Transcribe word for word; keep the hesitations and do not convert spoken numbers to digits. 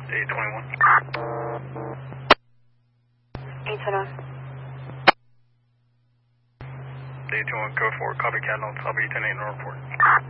eight twenty-one. eight twenty-one. eight twenty-one, code four, copy Cat, no, I'll be ten eight in the report.